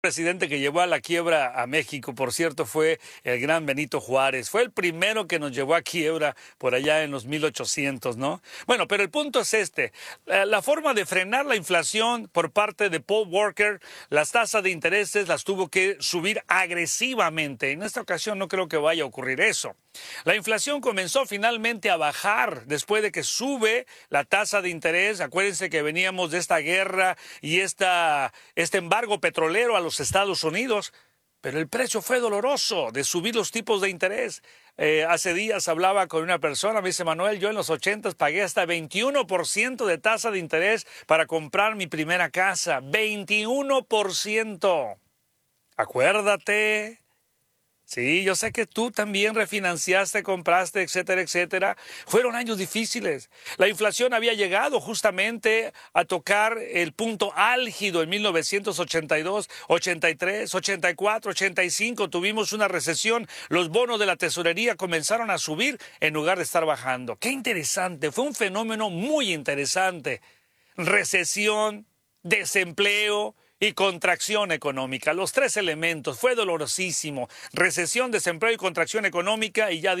Presidente que llevó a la quiebra a México, por cierto, fue el gran Benito Juárez. Fue el primero que nos llevó a quiebra por allá en los 1800, ¿no? Bueno, pero el punto es este. La forma de frenar la inflación por parte de Paul Volcker, las tasas de intereses las tuvo que subir agresivamente. En esta ocasión no creo que vaya a ocurrir eso. La inflación comenzó finalmente a bajar después de que sube la tasa de interés. Acuérdense que veníamos de esta guerra y este embargo petrolero a los Estados Unidos, pero el precio fue doloroso de subir los tipos de interés. Hace días hablaba con una persona, me dice: Manuel, yo en los 80 pagué hasta 21% de tasa de interés para comprar mi primera casa. 21%. Acuérdate. Sí, yo sé que tú también refinanciaste, compraste, etcétera, etcétera. Fueron años difíciles. La inflación había llegado justamente a tocar el punto álgido en 1982, 83, 84, 85. Tuvimos una recesión. Los bonos de la tesorería comenzaron a subir en lugar de estar bajando. Qué interesante. Fue un fenómeno muy interesante. Recesión, desempleo y contracción económica. Los tres elementos. Fue dolorosísimo. Recesión, desempleo y contracción económica, y ya